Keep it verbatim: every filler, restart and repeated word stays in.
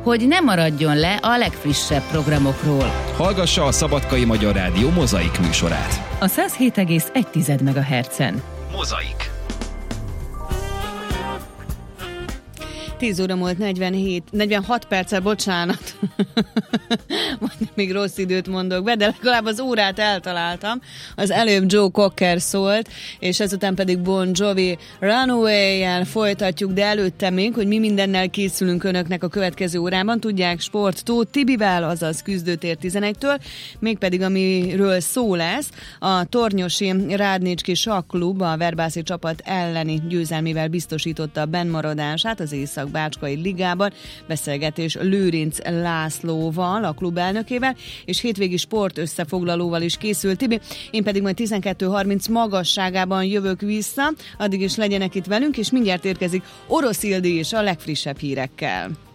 hogy ne maradjon le a legfrissebb programokról. Hallgassa a Szabadkai Magyar Rádió Mozaik műsorát. A száz hét egész egy megahertzen. Mozaik. tíz óra múlt negyvenhét, negyvenhat perccel, bocsánat. Majd még rossz időt mondok be, de legalább az órát eltaláltam. Az előbb Joe Cocker szólt, és ezután pedig Bon Jovi Runaway-jel folytatjuk, de előtte még, hogy mi mindennel készülünk önöknek a következő órában. Tudják, Sport Tóth Tibivel, azaz Küzdőtér tizenegytől, mégpedig amiről szó lesz, a tornyosi Rádnicski Sakklub a verbászi csapat elleni győzelmével biztosította a bennmaradását az Észak-Bácskai Ligában. Beszélgetés Lőrinc Lászlóval, a klub elnökével, és hétvégi sport összefoglalóval is készült Tibi. Én pedig majd tizenkettő harminc magasságában jövök vissza, addig is legyenek itt velünk, és mindjárt érkezik Orosz Ildi is a legfrissebb hírekkel.